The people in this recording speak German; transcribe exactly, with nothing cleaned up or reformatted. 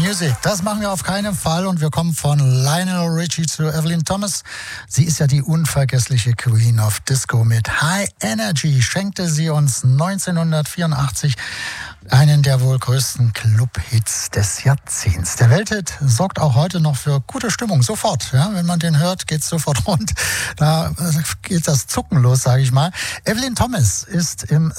Music. Das machen wir auf keinen Fall und wir kommen von Lionel Richie zu Evelyn Thomas. Sie ist ja die unvergessliche Queen of Disco. Mit High Energy schenkte sie uns neunzehnhundertvierundachtzig einen der wohl größten Club-Hits des Jahrzehnts. Der Welthit sorgt auch heute noch für gute Stimmung, sofort. Ja, wenn man den hört, geht's sofort rund. Da geht das Zucken los, sage ich mal. Evelyn Thomas ist im